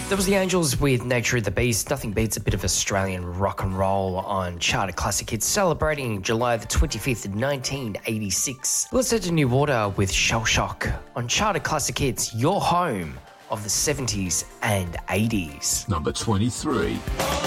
That was the Angels with Nature of the Beast. Nothing beats a bit of Australian rock and roll on Charter Classic Hits, celebrating July the 25th, 1986. Let's head to New Water with Shell Shock on Charter Classic Hits, your home of the 70s and 80s. Number 23.